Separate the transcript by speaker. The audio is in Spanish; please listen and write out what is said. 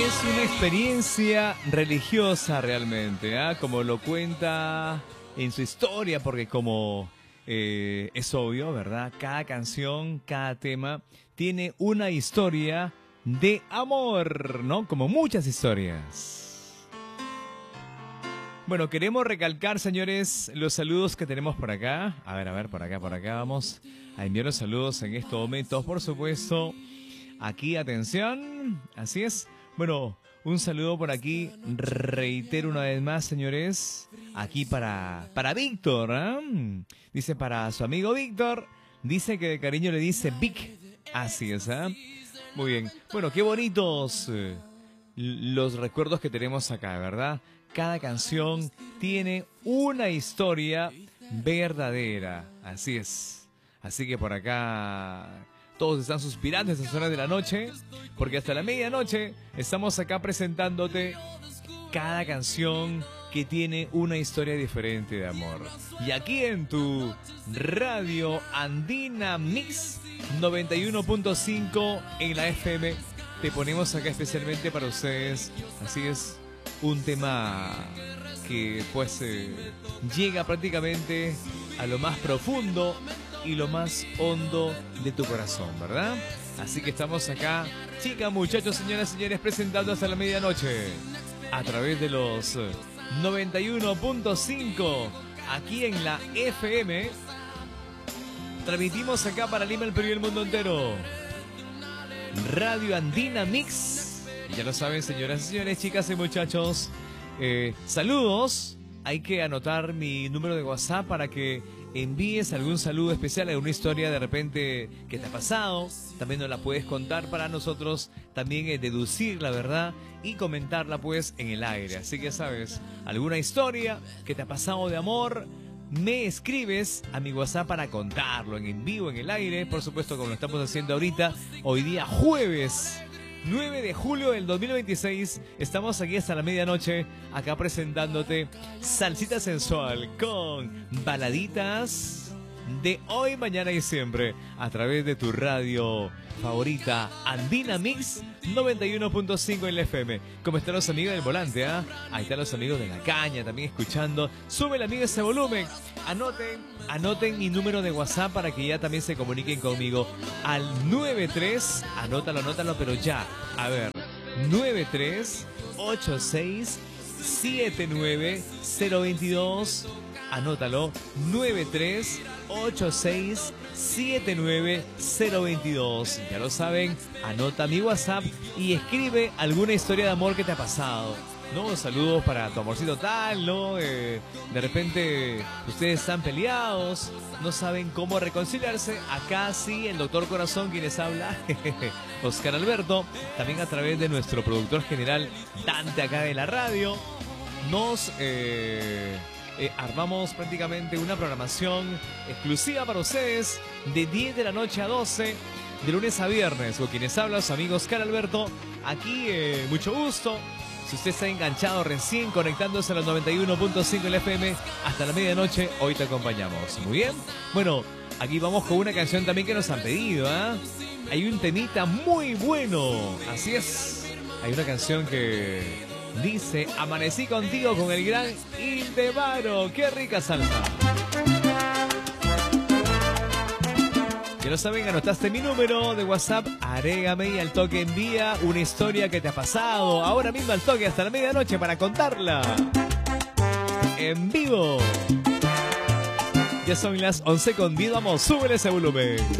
Speaker 1: Es una experiencia religiosa realmente, ¿ah? Como lo cuenta en su historia, porque como es obvio, ¿verdad? Cada canción, cada tema tiene una historia de amor, ¿no? Como muchas historias. Bueno, queremos recalcar, señores, los saludos que tenemos por acá. A ver, por acá. Vamos a enviar los saludos en estos momentos, por supuesto. Aquí, atención. Así es. Bueno, un saludo por aquí. Reitero una vez más, señores. Aquí para Víctor, ¿eh? Dice para su amigo Víctor. Dice que de cariño le dice Vic. Así es, ¿eh? Muy bien. Bueno, qué bonitos los recuerdos que tenemos acá, ¿verdad? Cada canción tiene una historia verdadera. Así es. Así que por acá todos están suspirando a estas horas de la noche, porque hasta la medianoche estamos acá presentándote cada canción que tiene una historia diferente de amor. Y aquí en tu Radio Andina Mix 91.5 en la FM te ponemos acá especialmente para ustedes. Así es, un tema que pues llega prácticamente a lo más profundo y lo más hondo de tu corazón, ¿verdad? Así que estamos acá, chicas, muchachos, señoras y señores, presentando hasta la medianoche a través de los 91.5 aquí en la FM. Transmitimos acá para Lima, el Perú y el mundo entero. Radio Andina Mix. Ya lo saben, señoras y señores, chicas y muchachos. Saludos. Hay que anotar mi número de WhatsApp para que envíes algún saludo especial, alguna historia de repente que te ha pasado. También nos la puedes contar para nosotros también deducir la verdad y comentarla pues en el aire. Así que sabes, alguna historia que te ha pasado de amor, me escribes a mi WhatsApp para contarlo en vivo, en el aire. Por supuesto, como lo estamos haciendo ahorita, hoy día jueves 9 de julio del 2026, estamos aquí hasta la medianoche, acá presentándote Salsita Sensual con baladitas de hoy, mañana y siempre, a través de tu radio favorita, Andina Mix 91.5 en la FM. ¿Cómo están los amigos del volante? Ahí están los amigos de la caña también escuchando. Súbele, amigo, ese volumen. Anoten mi número de WhatsApp para que ya también se comuniquen conmigo al 93, anótalo, pero ya. A ver, 9386790022. Anótalo, 9386790022. Ya lo saben, anota mi WhatsApp y escribe alguna historia de amor que te ha pasado, ¿no? Saludos para tu amorcito tal, ¿no? De repente ustedes están peleados, no saben cómo reconciliarse. Acá sí, el doctor Corazón, quien les habla, Oscar Alberto, también a través de nuestro productor general, Dante, acá de la radio, nos armamos prácticamente una programación exclusiva para ustedes de 10 de la noche a 12, de lunes a viernes, con quienes habla su amigo Oscar Alberto. Aquí, mucho gusto. Si usted está enganchado recién conectándose a los 91.5 en la FM hasta la medianoche, hoy te acompañamos. Muy bien. Bueno, aquí vamos con una canción también que nos han pedido, ¿eh? Hay un temita muy bueno. Así es. Hay una canción que dice: amanecí contigo con el gran Ildemaro. ¡Qué rica salsa! Ya lo saben, anotaste mi número de WhatsApp, agrégame y al toque envía una historia que te ha pasado. Ahora mismo al toque hasta la medianoche para contarla en vivo. Ya son las 11:10, vamos, súbele ese volumen.